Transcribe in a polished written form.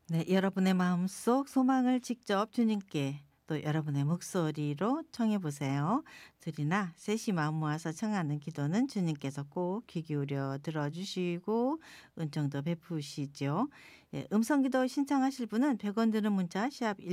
네, 여러분의 마음속 소망을 직접 주님께 또 여러분의 목소리로 청해 보세요. 둘이나 셋이 마음 모아서 청하는 기도는 주님께서 꼭 귀 기울여 들어주시고 은총도 베푸시죠. 예, 음성기도 신청하실 분은 100원 드는 문자 샵